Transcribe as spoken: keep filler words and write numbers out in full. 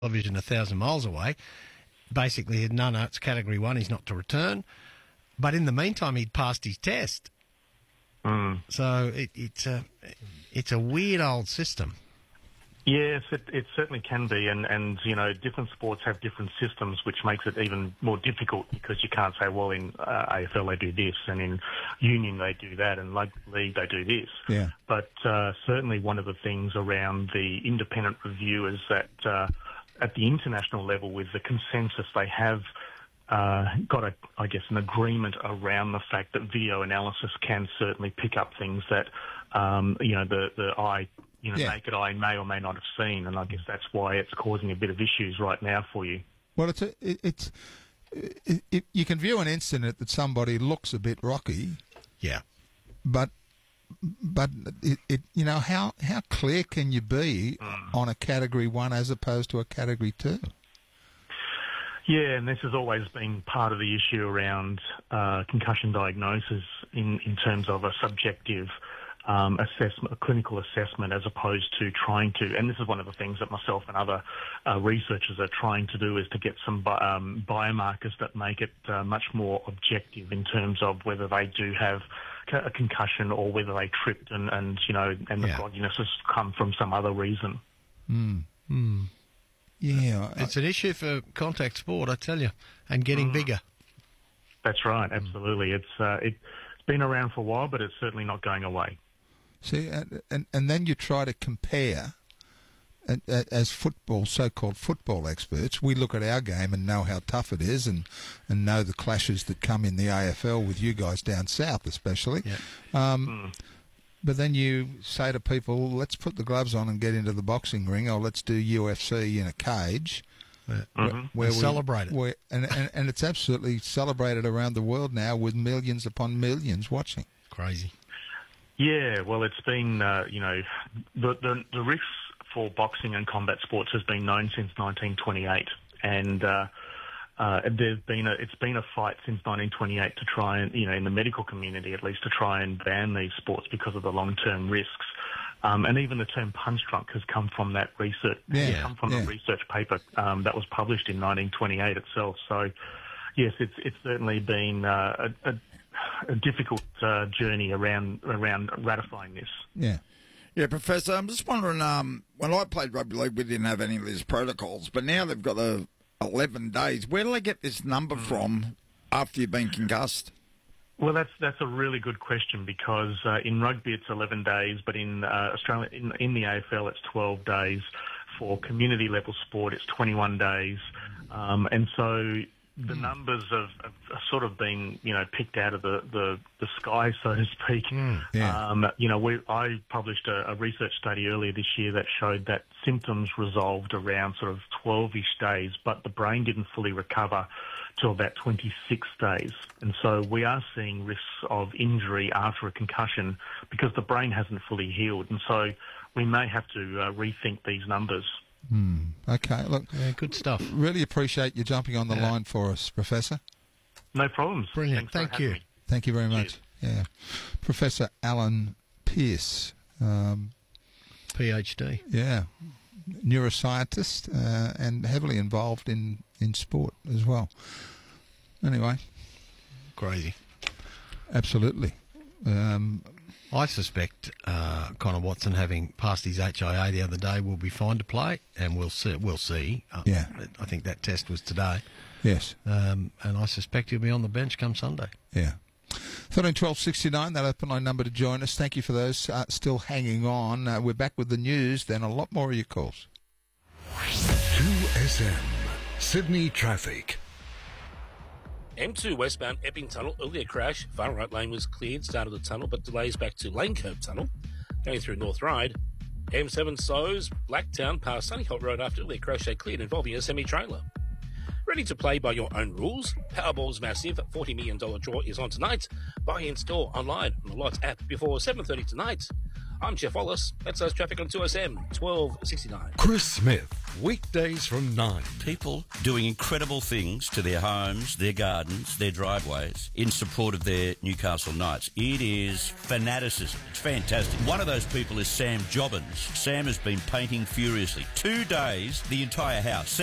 television a thousand miles away. Basically, no, no, it's Category One. He's not to return. But in the meantime, he'd passed his test. Mm. So it, it's a it's a weird old system. Yes, it, it certainly can be, and, and you know, different sports have different systems, which makes it even more difficult because you can't say, well, in uh, A F L they do this, and in union they do that, and like league they do this. Yeah. But uh, certainly one of the things around the independent review is that uh, at the international level, with the consensus, they have uh, got, a, I guess, an agreement around the fact that video analysis can certainly pick up things that, um, you know, the, the eye... you know, Yeah. naked eye may or may not have seen, and I guess that's why it's causing a bit of issues right now for you. Well, it's a, it, it's it, it, you can view an incident that somebody looks a bit rocky, Yeah. but but it, it you know how how clear can you be Mm. on a Category One as opposed to a Category Two? Yeah, and this has always been part of the issue around uh, concussion diagnosis in, in terms of a subjective um, assessment, a clinical assessment, as opposed to trying to, and this is one of the things that myself and other uh, researchers are trying to do, is to get some bi- um, biomarkers that make it uh, much more objective in terms of whether they do have a concussion or whether they tripped and, and you know, and the Yeah. grogginess has come from some other reason. Mm. Mm. Yeah, It's an issue for contact sport, I tell you, and getting Mm. bigger. That's right, absolutely. It's uh, it, it's been around for a while, but it's certainly not going away. see, and, and and then you try to compare. And, uh, as football, so-called football experts, we look at our game and know how tough it is, and, and know the clashes that come in the A F L with you guys down south, especially. Yeah. Um, Mm. But then you say to people, let's put the gloves on and get into the boxing ring, or let's do U F C in a cage. Yeah. Mhm. Where And we celebrate it. where, and, and, and it's absolutely celebrated around the world now with millions upon millions watching. Crazy. Yeah, well, it's been, uh, you know, the, the, the risks for boxing and combat sports has been known since nineteen twenty-eight, and uh, uh, there's been a, it's been a fight since nineteen twenty-eight to try and, you know, in the medical community at least, to try and ban these sports because of the long-term risks. Um, and even the term punch drunk has come from that research, Yeah, has come from yeah. a research paper um, that was published in nineteen twenty-eight itself. So, yes, it's it's certainly been uh, a, a, a difficult uh, journey around around ratifying this. Yeah. Yeah, Professor, I'm just wondering, um, when I played rugby league, we didn't have any of these protocols, but now they've got the eleven days. Where do they get this number from after you've been concussed? Well, that's that's a really good question, because uh, in rugby it's eleven days, but in uh, Australia, in, in the A F L it's twelve days. For community level sport, it's twenty-one days, um, and so the numbers have, have sort of been, you know, picked out of the, the, the sky, so to speak. Yeah. Um, you know, we, I published a, a research study earlier this year that showed that symptoms resolved around sort of twelve-ish days, but the brain didn't fully recover till about twenty-six days. And so we are seeing risks of injury after a concussion because the brain hasn't fully healed. And so we may have to uh, rethink these numbers. Hmm. Okay. Look, Yeah, good stuff. really appreciate you jumping on the Yeah. line for us, Professor. No problems. Brilliant. Thanks for Thank having you. me. Thank you very much. Cheers. Yeah. Professor Alan Pearce. Um, PhD. yeah. Neuroscientist uh, and heavily involved in, in sport as well. Anyway, Crazy. absolutely. Um, I suspect uh, Connor Watson, having passed his H I A the other day, will be fine to play, and we'll see. We'll see. Uh, Yeah. I think that test was today, yes. um, and I suspect he'll be on the bench come Sunday. Yeah. thirteen twelve sixty-nine, that open line number to join us. Thank you for those uh, still hanging on. Uh, we're back with the news, then a lot more of your calls. two S M, Sydney traffic. M two westbound Epping Tunnel, earlier crash. Far right lane was cleared, start of the tunnel, but delays back to Lane Curve Tunnel. Going through North Ryde. M seven Sows, Blacktown, past Sunny Holt Road after earlier crash they cleared involving a semi-trailer. Ready to play by your own rules? Powerball's massive forty million dollars draw is on tonight. Buy in store online on the Lots app before seven thirty tonight. I'm Jeff Wallace. That's those traffic on two S M, twelve sixty-nine. Chris Smith, weekdays from nine. People doing incredible things to their homes, their gardens, their driveways in support of their Newcastle Knights. It is fanaticism. It's fantastic. One of those people is Sam Jobbins. Sam has been painting furiously. Two days, the entire house.